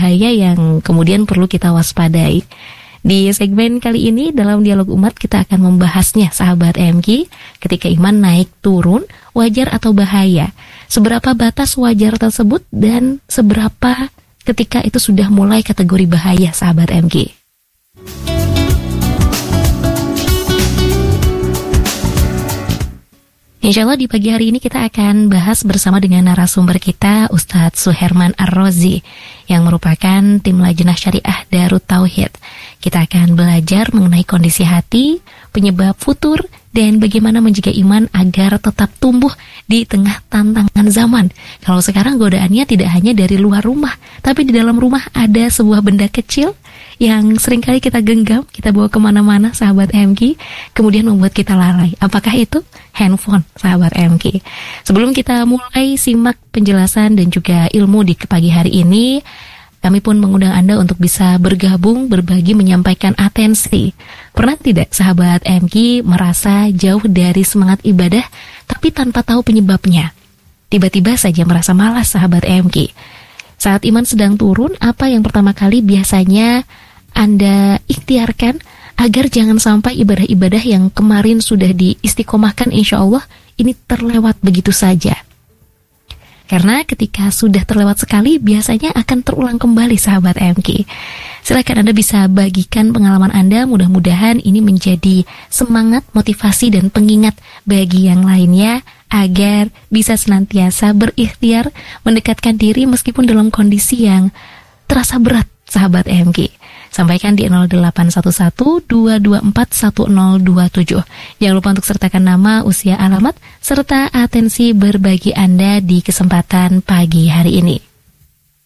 bahaya yang kemudian perlu kita waspadai. Di segmen kali ini dalam Dialog Umat kita akan membahasnya, sahabat MG. Ketika iman naik turun, wajar atau bahaya? Seberapa batas wajar tersebut dan seberapa ketika itu sudah mulai kategori bahaya, sahabat MG? Insya Allah di pagi hari ini kita akan bahas bersama dengan narasumber kita, Ustadz Suherman Ar-Rozi, yang merupakan tim Lajnah Syariah Darut Tauhid. Kita akan belajar mengenai kondisi hati, penyebab futur, dan bagaimana menjaga iman agar tetap tumbuh di tengah tantangan zaman. Kalau sekarang godaannya tidak hanya dari luar rumah, tapi di dalam rumah ada sebuah benda kecil yang seringkali kita genggam, kita bawa kemana-mana, sahabat MG, kemudian membuat kita lalai. Apakah itu? Handphone, sahabat MG. Sebelum kita mulai simak penjelasan dan juga ilmu di pagi hari ini, kami pun mengundang Anda untuk bisa bergabung, berbagi, menyampaikan atensi. Pernah tidak, sahabat MG, merasa jauh dari semangat ibadah, tapi tanpa tahu penyebabnya? Tiba-tiba saja merasa malas, sahabat MG. Saat iman sedang turun, apa yang pertama kali biasanya Anda ikhtiarkan agar jangan sampai ibadah-ibadah yang kemarin sudah diistiqomahkan insya Allah ini terlewat begitu saja? Karena ketika sudah terlewat sekali, biasanya akan terulang kembali, sahabat MG. Silakan Anda bisa bagikan pengalaman Anda, mudah-mudahan ini menjadi semangat, motivasi, dan pengingat bagi yang lainnya agar bisa senantiasa berikhtiar mendekatkan diri meskipun dalam kondisi yang terasa berat, sahabat MG. Sampaikan di 0811-224-1027. Jangan lupa untuk sertakan nama, usia, alamat, serta atensi berbagi Anda di kesempatan pagi hari ini.